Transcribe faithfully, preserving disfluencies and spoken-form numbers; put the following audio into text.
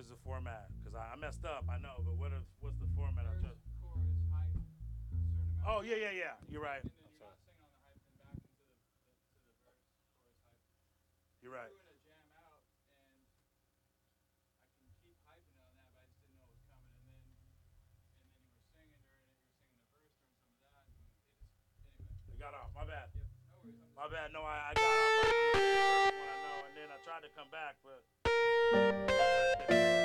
is the format? Because I, I messed up. I know, but what is what's the format? I First just. chorus hype, a certain amount. Oh Of yeah, hype, yeah, yeah. You're right. and then I'm you're sorry. not singing on the hype, then back into the, the to the verse, chorus hype. And You're we're right. doing a jam out, and I can keep hyping on that, but I just didn't know it was coming. And then and then you were singing during it. You were singing the verse during some of that, and it just anyway. It got off. My bad. Yep. No worries. I'm just My bad. No, I, I got off right from the very first one. I know, and then I tried to come back, but.